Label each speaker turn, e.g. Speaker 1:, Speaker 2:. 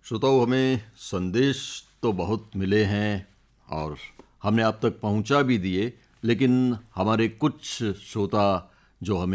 Speaker 1: श्रोताओं, हमें संदेश तो बहुत मिले हैं और हमने आप तक पहुंचा भी दिए, लेकिन हमारे कुछ श्रोता जो हमें